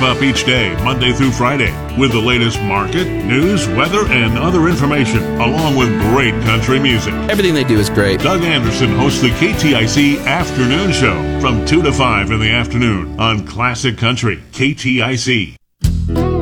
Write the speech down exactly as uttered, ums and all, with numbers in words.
up each day, Monday through Friday, with the latest market, news, weather, and other information, along with great country music. Everything they do is great. Doug Anderson hosts the K T I C Afternoon Show from two to five in the afternoon on Classic Country, K T I C.